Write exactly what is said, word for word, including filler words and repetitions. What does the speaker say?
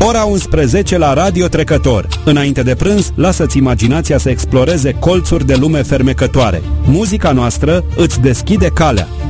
Ora unsprezece la Radio Trecător. Înainte de prânz, lasă-ți imaginația să exploreze colțuri de lume fermecătoare. Muzica noastră îți deschide calea.